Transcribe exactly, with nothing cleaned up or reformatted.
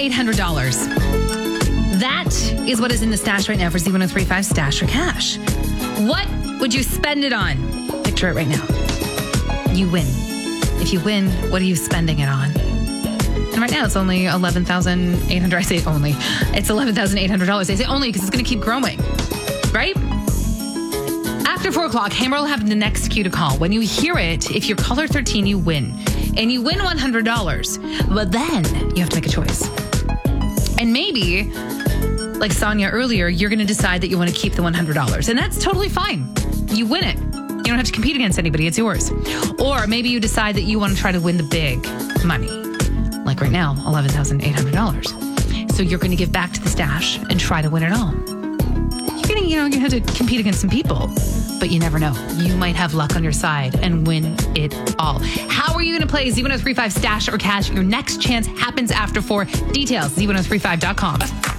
eight hundred dollars. That is what is in the stash right now for Z one oh three point five Stash or Cash. What would you spend it on? Picture it right now. You win. If you win, what are you spending it on? And right now it's only eleven thousand eight hundred dollars. I say only. It's eleven thousand eight hundred dollars. I say only because it's going to keep growing. Right? After four o'clock, Hammer will have the next cue to call. When you hear it, if you're caller thirteen, you win. And you win one hundred dollars. But then you have to make a choice. And maybe, like Sonia earlier, you're going to decide that you want to keep the one hundred dollars. And that's totally fine. You win it. You don't have to compete against anybody. It's yours. Or maybe you decide that you want to try to win the big money. Like right now, eleven thousand eight hundred dollars. So you're going to give back to the stash and try to win it all. You're going to, you know, you have to compete against some people. But you never know. You might have luck on your side and win it all. How are you going to play Z one oh three point five Stash or Cash? Your next chance happens after four. Details, Z one oh three five dot com.